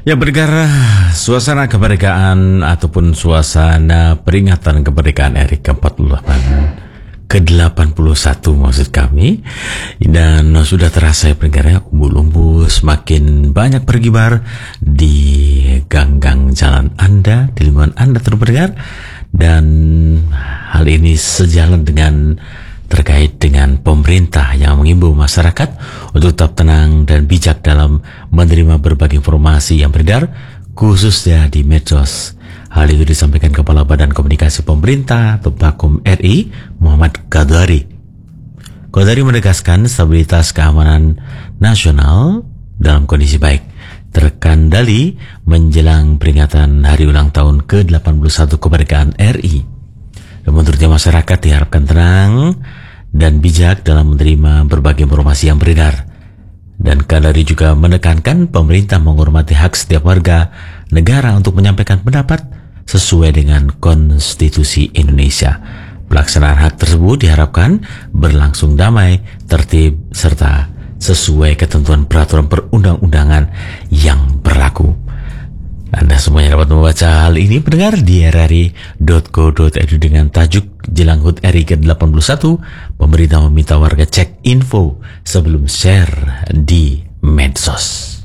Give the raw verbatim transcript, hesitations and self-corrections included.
Ya, pendengar, suasana kemerdekaan ataupun suasana peringatan kemerdekaan R I ke empat puluh delapan, ke delapan puluh satu maksud kami. Dan sudah terasa ya pendengar, umbul-umbul semakin banyak berkibar di gang-gang jalan Anda, di lingkungan Anda terpendengar. Dan hal ini sejalan dengan terkait dengan pemerintah yang mengimbau masyarakat untuk tetap tenang dan bijak dalam menerima berbagai informasi yang beredar, khususnya di medsos. Hal itu disampaikan Kepala Badan Komunikasi Pemerintah atau Bakom R I, Muhammad Qadari. Qadari menegaskan stabilitas keamanan nasional dalam kondisi baik, terkendali menjelang peringatan hari ulang tahun ke delapan puluh satu kemerdekaan R I. Dan menurutnya masyarakat diharapkan tenang dan bijak dalam menerima berbagai informasi yang beredar. Dan Qadari juga menekankan pemerintah menghormati hak setiap warga negara untuk menyampaikan pendapat sesuai dengan konstitusi Indonesia. Pelaksanaan hak tersebut diharapkan berlangsung damai, tertib, serta sesuai ketentuan peraturan perundang-undangan yang berlaku. Anda semuanya dapat membaca hal ini pendengar di r r i dot co dot e d u dengan tajuk Jelang H U T R I ke delapan puluh satu. Pemerintah meminta warga cek info sebelum share di medsos.